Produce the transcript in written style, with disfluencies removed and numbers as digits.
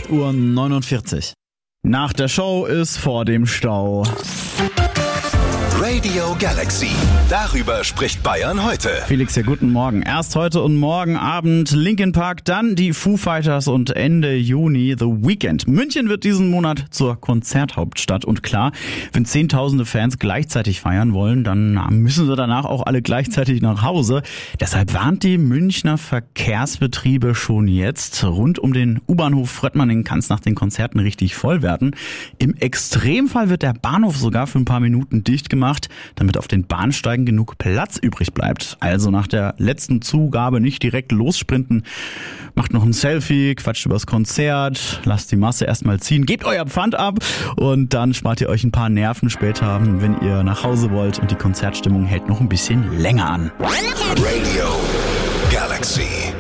8:49 Uhr. Nach der Show ist vor dem Stau. Radio Galaxy. Darüber spricht Bayern heute. Felix, ja, guten Morgen. Erst heute und morgen Abend Linkin Park, dann die Foo Fighters und Ende Juni The Weeknd. München wird diesen Monat zur Konzerthauptstadt. Und klar, wenn Zehntausende Fans gleichzeitig feiern wollen, dann müssen sie danach auch alle gleichzeitig nach Hause. Deshalb warnt die Münchner Verkehrsbetriebe schon jetzt. Rund um den U-Bahnhof Fröttmanning kann es nach den Konzerten richtig voll werden. Im Extremfall wird der Bahnhof sogar für ein paar Minuten dicht gemacht, damit auf den Bahnsteigen genug Platz übrig bleibt. Also nach der letzten Zugabe nicht direkt lossprinten. Macht noch ein Selfie, quatscht übers Konzert, lasst die Masse erstmal ziehen, gebt euer Pfand ab und dann spart ihr euch ein paar Nerven später, wenn ihr nach Hause wollt und die Konzertstimmung hält noch ein bisschen länger an. Radio Galaxy.